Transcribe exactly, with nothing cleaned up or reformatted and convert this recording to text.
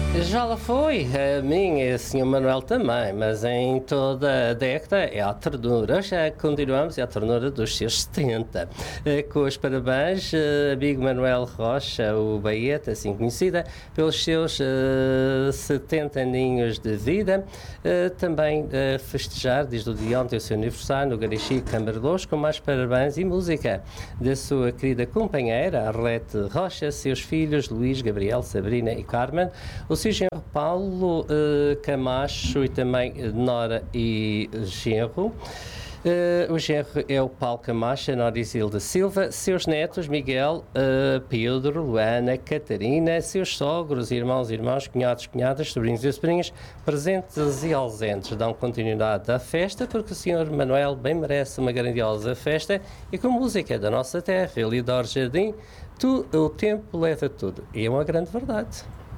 Já lá foi, a minha e a senhor Manuel também, mas em toda a década é a ternura, já continuamos, é a ternura dos seus setenta. Eh, Com os parabéns, eh, amigo Manuel Rocha, o Baeta, assim conhecida, pelos seus eh, setenta aninhos de vida. Eh, também eh, festejar, desde o dia ontem, o seu aniversário no Garixi Câmara com mais parabéns e música da sua querida companheira, Arlete Rocha, seus filhos Luís, Gabriel, Sabrina e Carmen, o seu genro Paulo uh, Camacho e também Nora e genro. Uh, o genro é o Paulo Camacho, a Nora Isilda Silva, seus netos Miguel, uh, Pedro, Luana, Catarina, seus sogros, irmãos, irmãos, cunhados, cunhadas, sobrinhos e sobrinhas, presentes e ausentes. Dão continuidade à festa, porque o senhor Manuel bem merece uma grandiosa festa e com música da nossa terra. Elidor Jardim, tu, o tempo leva tudo. E é uma grande verdade.